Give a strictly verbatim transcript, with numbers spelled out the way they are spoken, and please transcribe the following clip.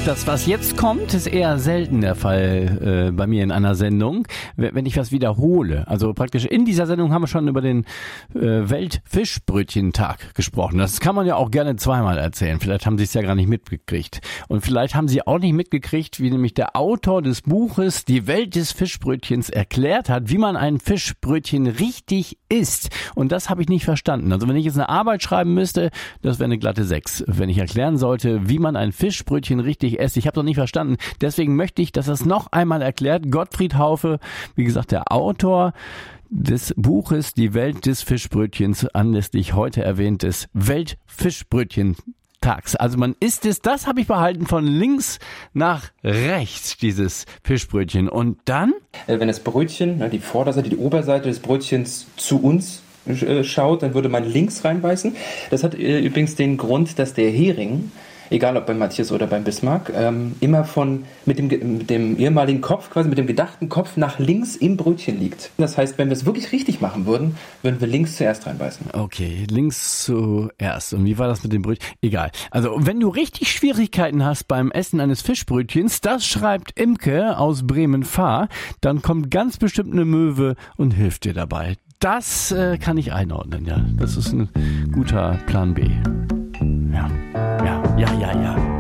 Das, was jetzt kommt, ist eher selten der Fall äh, bei mir in einer Sendung, wenn ich was wiederhole. Also praktisch in dieser Sendung haben wir schon über den äh, Weltfischbrötchentag gesprochen. Das kann man ja auch gerne zweimal erzählen. Vielleicht haben Sie es ja gar nicht mitgekriegt. Und vielleicht haben Sie auch nicht mitgekriegt, wie nämlich der Autor des Buches Die Welt des Fischbrötchens erklärt hat, wie man ein Fischbrötchen richtig isst. Und das habe ich nicht verstanden. Also wenn ich jetzt eine Arbeit schreiben müsste, das wäre eine glatte sechs. Wenn ich erklären sollte, wie man ein Fischbrötchen richtig esse. Ich habe doch nicht verstanden. Deswegen möchte ich, dass das noch einmal erklärt. Gottfried Haufe, wie gesagt, der Autor des Buches Die Welt des Fischbrötchens, anlässlich heute erwähntes Weltfischbrötchentags. Also man isst es, das habe ich behalten, von links nach rechts, dieses Fischbrötchen. Und dann? Wenn das Brötchen, die Vorderseite, die Oberseite des Brötchens zu uns schaut, dann würde man links reinbeißen. Das hat übrigens den Grund, dass der Hering, egal ob bei Matthias oder beim Bismarck, ähm, immer von mit dem, mit dem ehemaligen Kopf, quasi mit dem gedachten Kopf nach links im Brötchen liegt. Das heißt, wenn wir es wirklich richtig machen würden, würden wir links zuerst reinbeißen. Okay, links zuerst. Und wie war das mit dem Brötchen? Egal. Also, wenn du richtig Schwierigkeiten hast beim Essen eines Fischbrötchens, das schreibt Imke aus Bremen-Fahr, dann kommt ganz bestimmt eine Möwe und hilft dir dabei. Das äh, kann ich einordnen, ja. Das ist ein guter Plan B. Ja, ja, ja, ja, ja.